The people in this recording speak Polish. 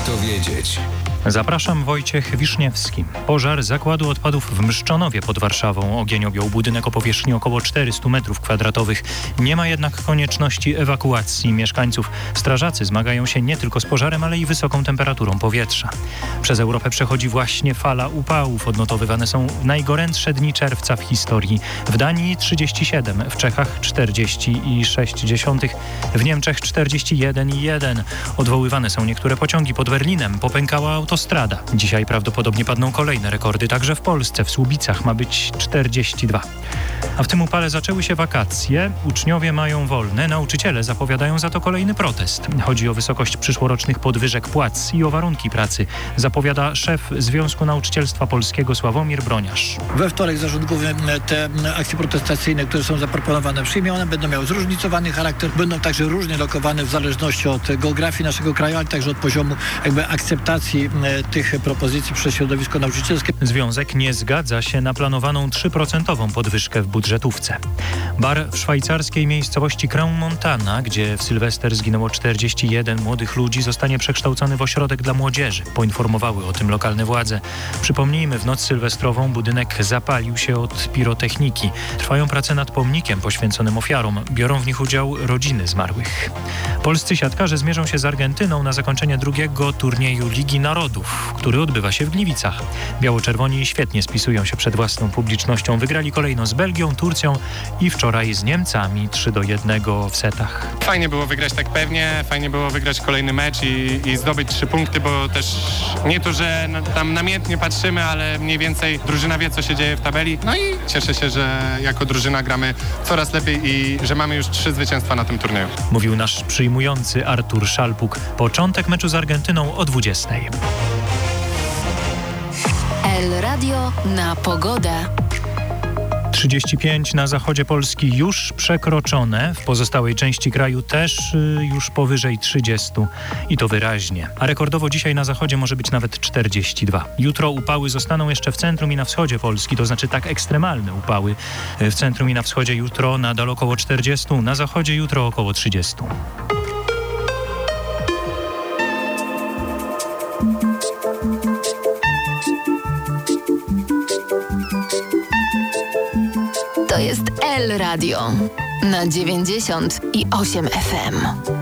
Warto wiedzieć. Zapraszam, Wojciech Wiszniewski. Pożar zakładu odpadów w Mszczonowie pod Warszawą. Ogień objął budynek o powierzchni około 400 m2. Nie ma jednak konieczności ewakuacji mieszkańców. Strażacy zmagają się nie tylko z pożarem, ale i wysoką temperaturą powietrza. Przez Europę przechodzi właśnie fala upałów. Odnotowywane są najgorętsze dni czerwca w historii. W Danii 37, w Czechach 40,6, w Niemczech 41,1. Odwoływane są niektóre pociągi. Pod Berlinem popękała autostrada. Dzisiaj prawdopodobnie padną kolejne rekordy, także w Polsce. W Słubicach ma być 42. A w tym upale zaczęły się wakacje. Uczniowie mają wolne, nauczyciele zapowiadają za to kolejny protest. Chodzi o wysokość przyszłorocznych podwyżek płac i o warunki pracy, zapowiada szef Związku Nauczycielstwa Polskiego Sławomir Broniarz. We wtorek zarząd główny te akcje protestacyjne, które są zaproponowane, przyjmie. One będą miały zróżnicowany charakter, będą także różnie lokowane w zależności od geografii naszego kraju, ale także od poziomu akceptacji tych propozycji przez środowisko nauczycielskie. Związek nie zgadza się na planowaną 3% podwyżkę w budżetówce. Bar w szwajcarskiej miejscowości Crans-Montana, gdzie w Sylwester zginęło 41 młodych ludzi, zostanie przekształcony w ośrodek dla młodzieży. Poinformowały o tym lokalne władze. Przypomnijmy, w noc sylwestrową budynek zapalił się od pirotechniki. Trwają prace nad pomnikiem poświęconym ofiarom. Biorą w nich udział rodziny zmarłych. Polscy siatkarze zmierzą się z Argentyną na zakończenie drugiego turnieju Ligi Narodów, który odbywa się w Gliwicach. Biało-czerwoni świetnie spisują się przed własną publicznością. Wygrali kolejno z Belgią, Turcją i wczoraj z Niemcami 3-1 w setach. Fajnie było wygrać tak pewnie, fajnie było wygrać kolejny mecz i zdobyć 3 punkty, bo też nie to, że tam namiętnie patrzymy, ale mniej więcej drużyna wie, co się dzieje w tabeli. No i cieszę się, że jako drużyna gramy coraz lepiej i że mamy już 3 zwycięstwa na tym turnieju. Mówił nasz przyjmujący Artur Szalpuk. Początek meczu z Argentyną o 20:00. El Radio na pogodę. 35 na zachodzie Polski już przekroczone, w pozostałej części kraju też już powyżej 30 i to wyraźnie. A rekordowo dzisiaj na zachodzie może być nawet 42. Jutro upały zostaną jeszcze w centrum i na wschodzie Polski, to znaczy tak ekstremalne upały. W centrum i na wschodzie jutro nadal około 40, na zachodzie jutro około 30. To jest El Radio na 90,8 FM.